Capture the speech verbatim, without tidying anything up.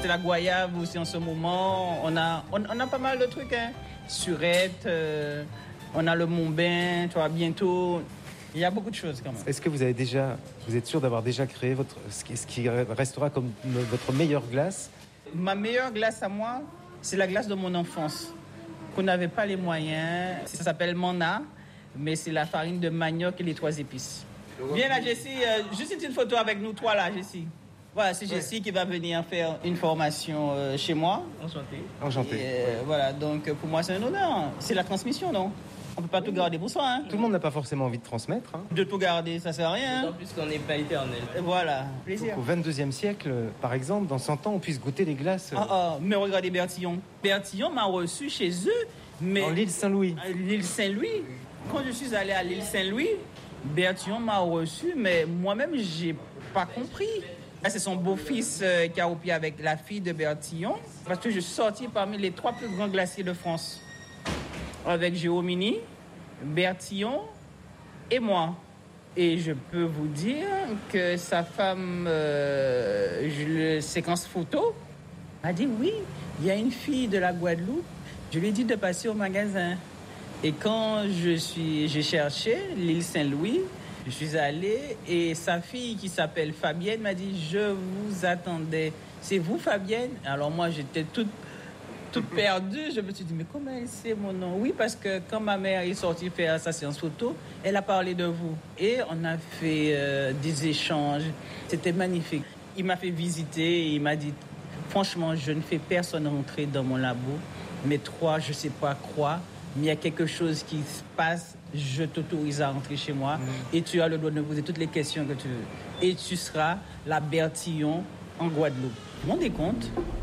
C'est la goyave aussi en ce moment. On a, on, on a pas mal de trucs, hein. Surette, euh, on a le Mont-Bain, tu vois, bientôt. Il y a beaucoup de choses quand même. Est-ce que vous avez déjà, vous êtes sûr d'avoir déjà créé votre, ce qui, ce qui restera comme votre meilleure glace? Ma meilleure glace à moi, c'est la glace de mon enfance. Qu'on n'avait pas les moyens. Ça s'appelle Mana, mais c'est la farine de manioc et les trois épices. Viens là, Jessie, euh, juste une petite photo avec nous trois là, Jessie. Voilà, c'est Jessie ouais. qui va venir faire une formation euh, chez moi. Enchanté. Enchanté. Et, euh, ouais. Voilà, donc pour moi c'est un honneur. C'est la transmission, non? On peut pas oui. tout garder pour soi. Hein. Tout le monde n'a pas forcément envie de transmettre. Hein. De tout garder, ça sert à rien. D'autant plus qu'on n'est pas éternel. Voilà, plaisir. Au vingt-deuxième siècle, par exemple, dans cent ans, on puisse goûter les glaces. Ah, ah, mais regardez Bertillon. Bertillon m'a reçu chez eux. Mais en l'île Saint-Louis. L'île Saint-Louis. Quand je suis allé à l'île Saint-Louis, Bertillon m'a reçu, mais moi-même, j'ai pas compris. C'est son beau-fils euh, qui a opié avec la fille de Bertillon, parce que je suis sorti parmi les trois plus grands glaciers de France, avec Géomini, Bertillon et moi. Et je peux vous dire que sa femme, euh, je, le séquence photo, m'a dit oui, il y a une fille de la Guadeloupe. Je lui ai dit de passer au magasin. Et quand je suis, j'ai cherché l'île Saint-Louis, je suis allé et sa fille qui s'appelle Fabienne m'a dit « Je vous attendais. C'est vous, Fabienne ?» Alors moi, j'étais toute, toute perdue. Je me suis dit « Mais comment elle sait mon nom ?» Oui, parce que quand ma mère est sortie faire sa séance photo, elle a parlé de vous. Et on a fait euh, des échanges. C'était magnifique. Il m'a fait visiter et il m'a dit « Franchement, je ne fais personne rentrer dans mon labo. Mais toi, je ne sais pas quoi. Mais il y a quelque chose qui se passe, je t'autorise à rentrer chez moi mmh. et tu as le droit de me poser toutes les questions que tu veux. Et tu seras la Bertillon en Guadeloupe. Vous vous rendez compte ?